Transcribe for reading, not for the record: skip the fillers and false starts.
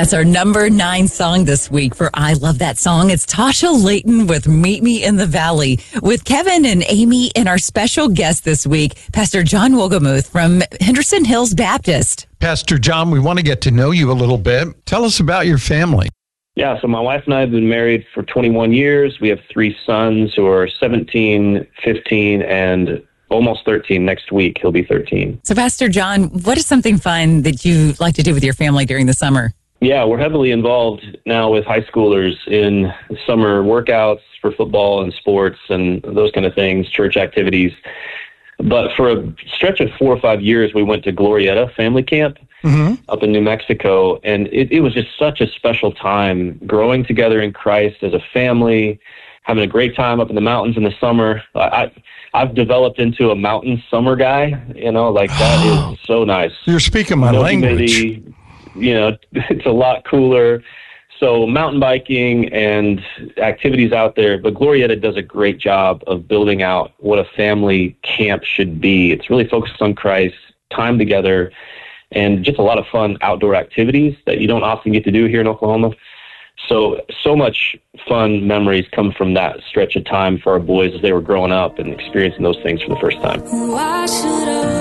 That's our number 9 song this week for I Love That Song. It's Tasha Layton with Meet Me in the Valley with Kevin and Amy and our special guest this week, Pastor John Wogemuth from Henderson Hills Baptist. Pastor John, we want to get to know you a little bit. Tell us about your family. Yeah, so my wife and I have been married for 21 years. We have 3 sons who are 17, 15, and almost 13. Next week, he'll be 13. So, Pastor John, what is something fun that you like to do with your family during the summer? Yeah, we're heavily involved now with high schoolers in summer workouts for football and sports and those kind of things, church activities. But for a stretch of 4 or 5 years, we went to Glorieta Family Camp up in New Mexico. And it was just such a special time growing together in Christ as a family, having a great time up in the mountains in the summer. I've developed into a mountain summer guy, that is so nice. You're speaking my language. Humidity, it's a lot cooler. So mountain biking and activities out there, but Glorieta does a great job of building out what a family camp should be. It's really focused on Christ, time together, and just a lot of fun outdoor activities that you don't often get to do here in Oklahoma. So much fun memories come from that stretch of time for our boys as they were growing up and experiencing those things for the first time. Why should I